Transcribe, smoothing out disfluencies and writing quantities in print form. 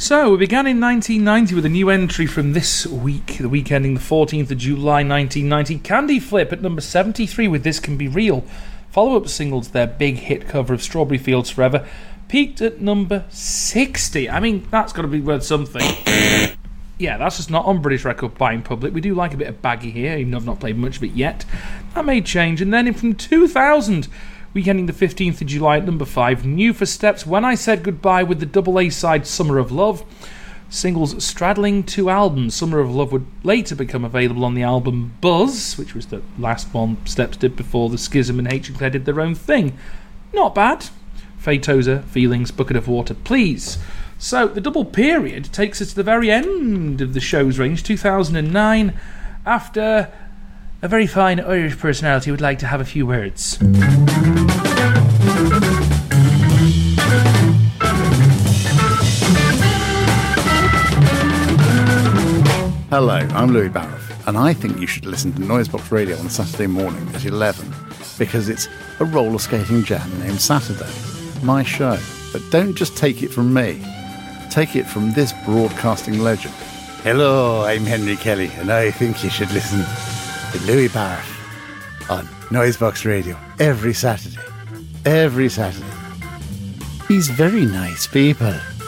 So, we began in 1990 with a new entry from this week, the week ending the 14th of July 1990. Candy Flip at number 73 with This Can Be Real. Follow-up single to their big hit cover of Strawberry Fields Forever peaked at number 60. I mean, that's got to be worth something. Yeah, that's just not on British record buying public. We do like a bit of baggy here, even though I've not played much of it yet. That may change. And then from 2000, week ending the 15th of July at number 5, New for Steps, When I Said Goodbye with the double A-side Summer of Love. Singles straddling 2 albums. Summer of Love would later become available on the album Buzz, which was the last one Steps did before the Schism and H and Claire did their own thing. Not bad. Faye Tozer, Feelings, Bucket of Water, Please. So, the double period takes us to the very end of the show's range, 2009, after a very fine Irish personality would like to have a few words. Hello, I'm Louis Barrett, and I think you should listen to Noisebox Radio on Saturday morning at 11, because it's a roller skating jam named Saturday, my show. But don't just take it from me. Take it from this broadcasting legend. Hello, I'm Henry Kelly, and I think you should listen to Louis Barrett on Noisebox Radio every Saturday. Every Saturday. He's very nice people.